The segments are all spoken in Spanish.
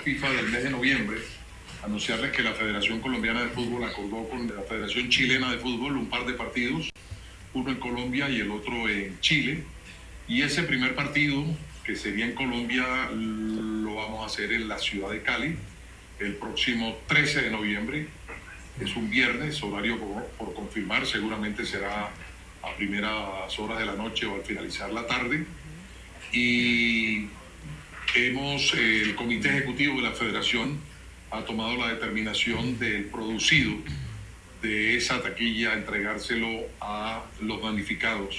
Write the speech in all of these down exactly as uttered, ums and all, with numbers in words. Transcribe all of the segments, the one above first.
FIFA del mes de noviembre, anunciarles que la Federación Colombiana de Fútbol acordó con la Federación Chilena de Fútbol un par de partidos, uno en Colombia y el otro en Chile. Y ese primer partido, que sería en Colombia, lo vamos a hacer en la ciudad de Cali el próximo trece de noviembre. Es un viernes, horario por, por confirmar, seguramente será a primeras horas de la noche o al finalizar la tarde. Y hemos, eh, el Comité Ejecutivo de la Federación ha tomado la determinación del producido de esa taquilla, entregárselo a los damnificados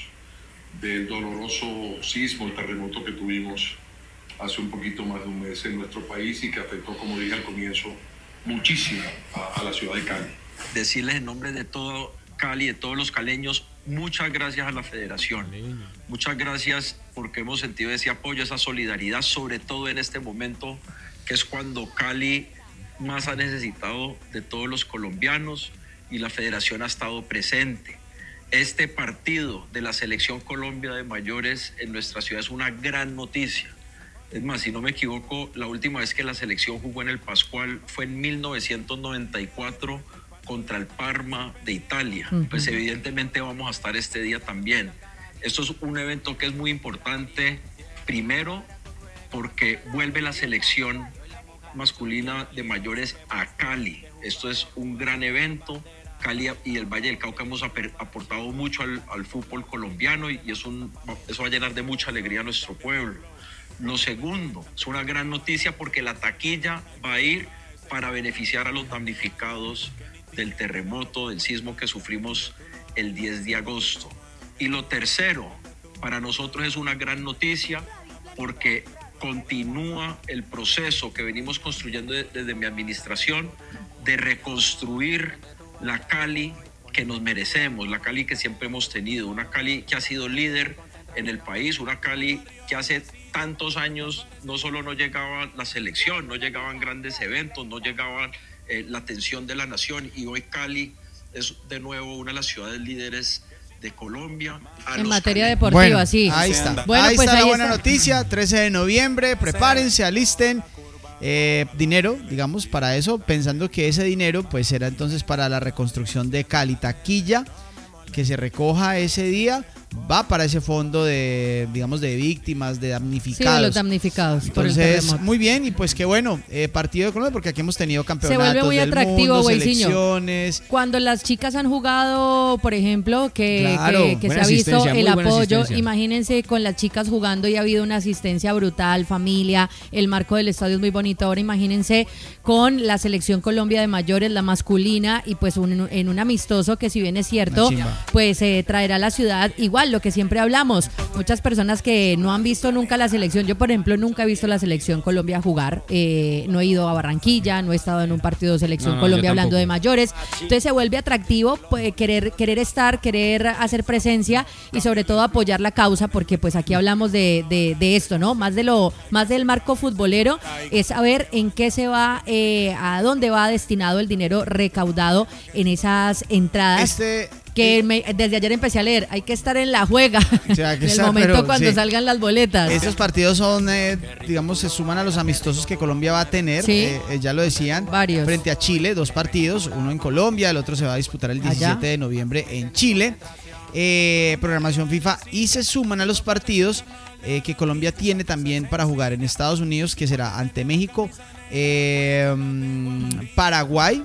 del doloroso sismo, el terremoto que tuvimos hace un poquito más de un mes en nuestro país y que afectó, como dije al comienzo, muchísimo a, a la ciudad de Cali. Decirles en nombre de todo Cali, de todos los caleños, muchas gracias a la Federación. Muchas gracias porque hemos sentido ese apoyo, esa solidaridad, sobre todo en este momento, que es cuando Cali más ha necesitado de todos los colombianos y la Federación ha estado presente. Este partido de la Selección Colombia de mayores en nuestra ciudad es una gran noticia. Es más, si no me equivoco, la última vez que la selección jugó en el Pascual fue en mil novecientos noventa y cuatro contra el Parma de Italia. Uh-huh. Pues evidentemente vamos a estar este día también. Esto es un evento que es muy importante, primero porque vuelve la selección masculina de mayores a Cali. Esto es un gran evento. Cali y el Valle del Cauca hemos aportado mucho al, al fútbol colombiano y es un, eso va a llenar de mucha alegría a nuestro pueblo. Lo segundo, es una gran noticia porque la taquilla va a ir para beneficiar a los damnificados del terremoto, del sismo que sufrimos el diez de agosto. Y lo tercero, para nosotros es una gran noticia porque continúa el proceso que venimos construyendo desde mi administración de reconstruir la Cali que nos merecemos, la Cali que siempre hemos tenido, una Cali que ha sido líder en el país, una Cali que hace tantos años no solo no llegaba la selección, no llegaban grandes eventos, no llegaba eh, la atención de la nación, y hoy Cali es de nuevo una de las ciudades líderes de Colombia. En materia deportiva, bueno, sí. Ahí está, bueno, ahí pues está ahí la buena está. noticia, trece de noviembre, prepárense, alisten eh, dinero, digamos, para eso, pensando que ese dinero pues será entonces para la reconstrucción de Cali. Taquilla que se recoja ese día va para ese fondo de, digamos, de víctimas, de damnificados. Sí, de los damnificados. Entonces, por el terremoto. muy bien, y pues qué bueno, eh, partido de Colombia, porque aquí hemos tenido campeonatos Se vuelve muy del atractivo, mundo, Güeyciño. selecciones. Cuando las chicas han jugado, por ejemplo, que, Claro, que, que se buena ha visto asistencia, el muy buena apoyo, asistencia. imagínense con las chicas jugando y ha habido una asistencia brutal, familia, el marco del estadio es muy bonito. Ahora imagínense con la selección Colombia de mayores, la masculina, y pues un, en un amistoso que, si bien es cierto, pues eh, traerá a la ciudad igual lo que siempre hablamos. Muchas personas que no han visto nunca la selección, yo por ejemplo nunca he visto la selección Colombia jugar, eh, no he ido a Barranquilla, no he estado en un partido de selección No, no, Colombia yo hablando tampoco. de mayores, entonces se vuelve atractivo pues, querer, querer estar, querer hacer presencia y sobre todo apoyar la causa, porque pues aquí hablamos de, de, de esto, ¿no? Más de lo, más del marco futbolero, es saber en qué se va, eh, a dónde va destinado el dinero recaudado en esas entradas. Este... Que me, desde ayer empecé a leer, hay que estar en la juega, O sea, que en el está, momento pero, cuando sí. salgan las boletas. Estos partidos son, eh, digamos, se suman a los amistosos que Colombia va a tener, Sí. eh, eh, ya lo decían, Varios. frente a Chile, dos partidos, uno en Colombia, el otro se va a disputar el diecisiete Allá. de noviembre en Chile. Eh, programación FIFA, y se suman a los partidos eh, que Colombia tiene también para jugar en Estados Unidos, que será ante México, eh, Paraguay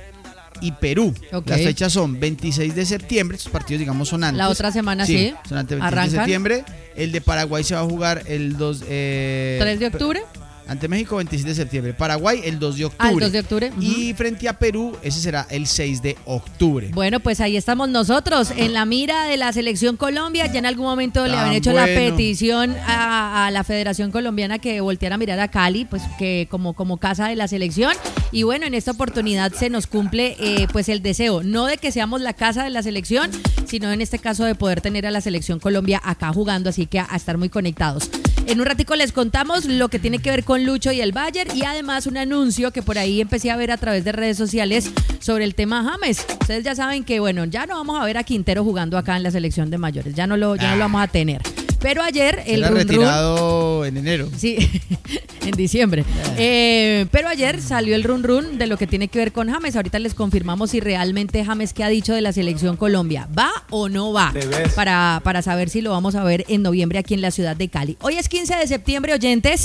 y Perú. Ok. Las fechas son veintiséis de septiembre, estos partidos digamos son antes. La otra semana sí, son antes del veintiséis de arrancan. septiembre. El de Paraguay se va a jugar el dos eh, ¿tres de octubre? Ante México, veintiséis de septiembre. Paraguay, el dos de octubre. Ah, el dos de octubre. Ujú. Y frente a Perú, ese será el seis de octubre. Bueno, pues ahí estamos nosotros, en la mira de la selección Colombia. Ya en algún momento le Tan habían hecho la bueno. petición a, a la Federación Colombiana que volteara a mirar a Cali, pues que como, como casa de la selección. Y bueno, en esta oportunidad se nos cumple eh, pues el deseo, no de que seamos la casa de la selección, sino en este caso de poder tener a la selección Colombia acá jugando, así que a, a estar muy conectados. En un ratico les contamos lo que tiene que ver con Lucho y el Bayern, y además un anuncio que por ahí empecé a ver a través de redes sociales sobre el tema James. Ustedes ya saben que, bueno, ya no vamos a ver a Quintero jugando acá en la selección de mayores, ya no lo, ya no lo vamos a tener. Pero ayer el Será run run, retirado en enero. sí, en diciembre. Eh, pero ayer salió el run run de lo que tiene que ver con James. Ahorita les confirmamos si realmente James, ¿qué ha dicho de la selección Colombia? ¿Va o no va? Para, para saber si lo vamos a ver en noviembre aquí en la ciudad de Cali. Hoy es quince de septiembre, oyentes,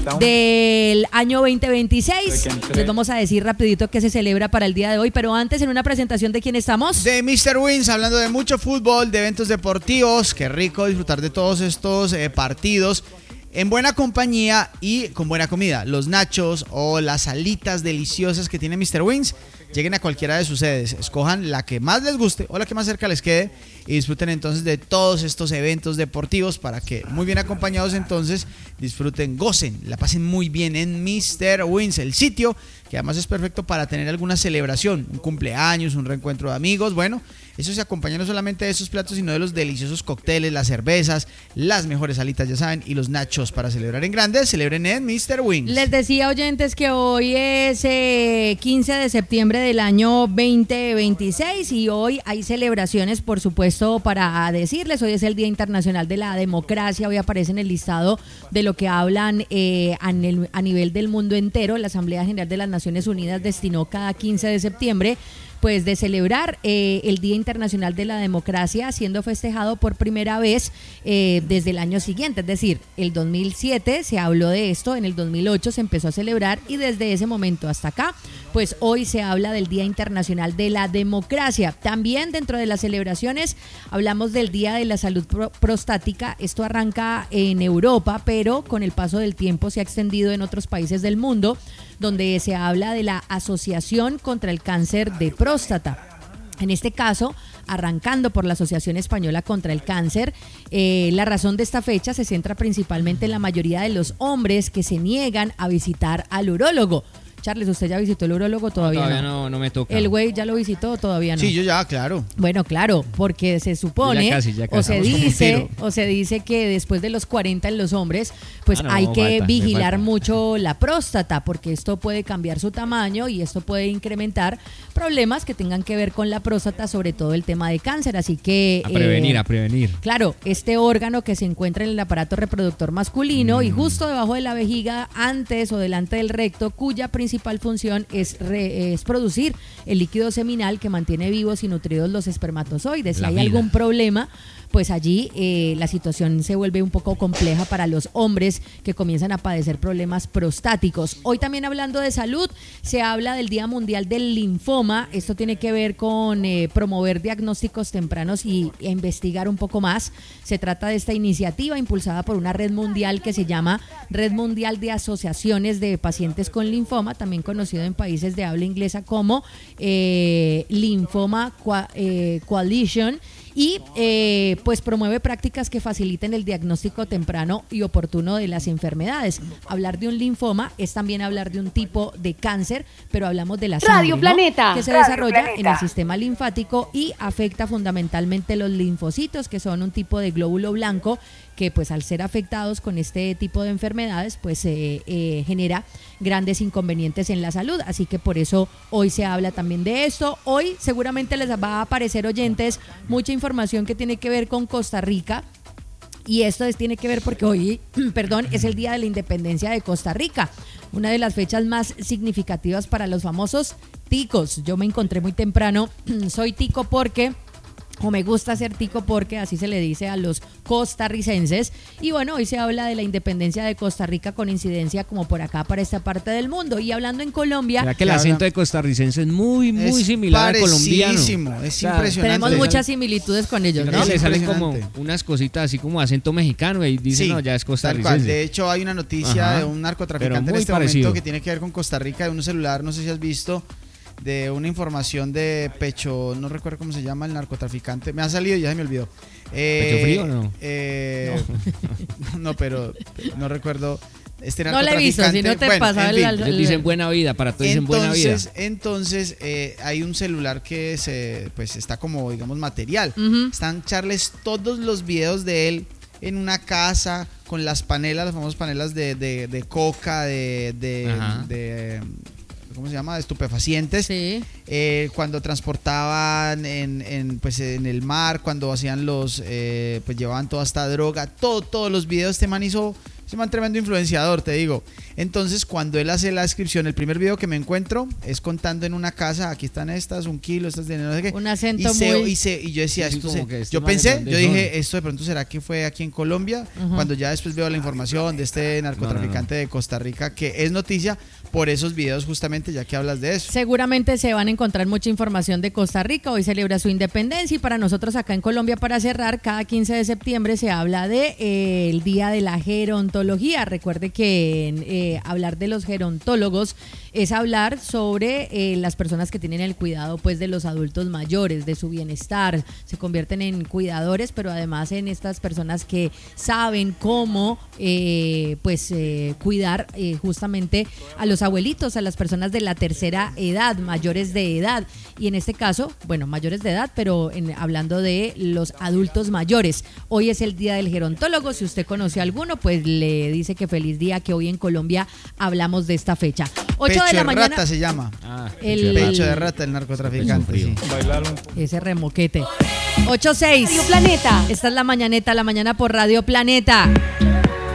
del año veinte veintiséis. Les vamos a decir rapidito qué se celebra para el día de hoy, pero antes en una presentación de quién estamos. De mister Wins, hablando de mucho fútbol, de eventos deportivos. Qué rico disfrutar de todos estos eh, partidos en buena compañía y con buena comida. Los nachos o las alitas deliciosas que tiene mister Wins, lleguen a cualquiera de sus sedes, escojan la que más les guste o la que más cerca les quede y disfruten entonces de todos estos eventos deportivos para que muy bien acompañados entonces disfruten, gocen, la pasen muy bien en mister Wins, el sitio que además es perfecto para tener alguna celebración, un cumpleaños, un reencuentro de amigos. Bueno, eso se acompaña no solamente de esos platos, sino de los deliciosos cócteles, las cervezas, las mejores alitas, ya saben, y los nachos para celebrar en grande. Celebren en mister Wings. Les decía, oyentes, que hoy es eh, quince de septiembre del año veinte veintiséis y hoy hay celebraciones, por supuesto, para decirles. Hoy es el Día Internacional de la Democracia. Hoy aparece en el listado de lo que hablan eh, a, el, a nivel del mundo entero. La Asamblea General de las Naciones Unidas destinó cada quince de septiembre pues de celebrar eh, el Día Internacional de la Democracia, siendo festejado por primera vez eh, desde el año siguiente, es decir, el dos mil siete se habló de esto, en el dos mil ocho se empezó a celebrar y desde ese momento hasta acá, pues hoy se habla del Día Internacional de la Democracia. También dentro de las celebraciones hablamos del Día de la Salud Pro- Prostática. Esto arranca en Europa, pero con el paso del tiempo se ha extendido en otros países del mundo, donde se habla de la Asociación contra el Cáncer de Próstata. En este caso, arrancando por la Asociación Española contra el Cáncer, eh, la razón de esta fecha se centra principalmente en la mayoría de los hombres que se niegan a visitar al urólogo. Charles, ¿usted ya visitó el urólogo? Todavía, no, todavía no. no, no me toca. ¿El güey ya lo visitó? Todavía no. Sí, yo ya, claro. Bueno, claro, porque se supone ya casi, ya o se casi. dice o se dice que después de los cuarenta en los hombres, pues Ah, no, hay que falta, vigilar falta. mucho la próstata, porque esto puede cambiar su tamaño y esto puede incrementar problemas que tengan que ver con la próstata, sobre todo el tema de cáncer. Así que A prevenir, eh, a prevenir. Claro, este órgano que se encuentra en el aparato reproductor masculino Mm. y justo debajo de la vejiga, antes o delante del recto, cuya principal función es, re- es producir el líquido seminal que mantiene vivos y nutridos los espermatozoides. Si La hay vida. algún problema, pues allí eh, la situación se vuelve un poco compleja para los hombres que comienzan a padecer problemas prostáticos. Hoy también, hablando de salud, se habla del Día Mundial del Linfoma. Esto tiene que ver con eh, promover diagnósticos tempranos y e investigar un poco más. Se trata de esta iniciativa impulsada por una red mundial que se llama Red Mundial de Asociaciones de Pacientes con Linfoma, también conocido en países de habla inglesa como eh, Linfoma Qua- eh, Coalition. Y eh, pues promueve prácticas que faciliten el diagnóstico temprano y oportuno de las enfermedades. Hablar de un linfoma es también hablar de un tipo de cáncer, pero hablamos de la sangre, Radio ¿no? Planeta. que se Radio desarrolla Planeta. en el sistema linfático y afecta fundamentalmente los linfocitos, que son un tipo de glóbulo blanco que pues al ser afectados con este tipo de enfermedades pues eh, eh, genera grandes inconvenientes en la salud, así que por eso hoy se habla también de esto. Hoy seguramente les va a aparecer, oyentes, mucha información que tiene que ver con Costa Rica. Y esto es, tiene que ver porque hoy, perdón, es el Día de la Independencia de Costa Rica, una de las fechas más significativas para los famosos ticos. Yo me encontré muy temprano, soy tico porque... o me gusta ser tico porque así se le dice a los costarricenses. Y bueno, hoy se habla de la independencia de Costa Rica con incidencia como por acá, para esta parte del mundo. Y hablando en Colombia, ¿Será que el acento de costarricense es muy, muy Es similar al colombiano? parecidísimo, es O sea, impresionante. tenemos muchas similitudes con ellos, Yo ¿no? creo que le salen Impresionante. como unas cositas así como acento mexicano y dicen, Sí, no, ya es tal cual. costarricense. De hecho, hay una noticia Ajá. de un narcotraficante Pero en muy este parecido. momento que tiene que ver con Costa Rica, de un celular, no sé si has visto, de una información de Pecho, no recuerdo cómo se llama el narcotraficante, me ha salido y ya se me olvidó. Eh, ¿Pecho Frío o no? Eh, no. no, pero no recuerdo. Este No la he visto, si no te bueno, pasaba en el- fin. el- Ellos dicen buena vida, para todos dicen buena vida. Entonces, entonces eh, hay un celular que se, pues está como, digamos, material. Ujú. Están Charles todos los videos de él en una casa con las panelas, las famosas panelas de, de, de coca, de, de, Ajá. de ¿cómo se llama? De estupefacientes. Sí. Eh, cuando transportaban en, en, pues, en el mar, cuando hacían los, eh, pues llevaban toda esta droga, todo, todos los videos este man hizo, ese man tremendo influenciador, te digo. Entonces cuando él hace la descripción, el primer video que me encuentro es contando en una casa, aquí están estas, un kilo, estas de no sé qué. Un acento y, se, muy... y, se, y yo decía, Sí, esto como se, que este yo man pensé, de yo dónde dije, son. esto de pronto será que fue aquí en Colombia, Ujú. cuando ya después veo la información de este narcotraficante de Costa Rica, que es noticia por esos videos justamente, ya que hablas de eso. Seguramente se van a encontrar mucha información de Costa Rica. Hoy celebra su independencia y para nosotros acá en Colombia, para cerrar, cada quince de septiembre se habla de eh, el Día de la Gerontología. Recuerde que eh, hablar de los gerontólogos es hablar sobre eh, las personas que tienen el cuidado pues de los adultos mayores, de su bienestar. Se convierten en cuidadores, pero además en estas personas que saben cómo eh, pues eh, cuidar eh, justamente a los abuelitos, a las personas de la tercera edad, mayores de edad, y en este caso, bueno, mayores de edad, pero en, hablando de los adultos mayores. Hoy es el Día del Gerontólogo. Si usted conoce a alguno, pues le dice que feliz día, que hoy en Colombia hablamos de esta fecha. ocho Pecho de la de mañana. rata se llama. Ah, El- Pecho de rata, el narcotraficante. Pecho Sí. Ese remoquete. ocho seis. Radio Planeta. Esta es la mañaneta, la mañana por Radio Planeta.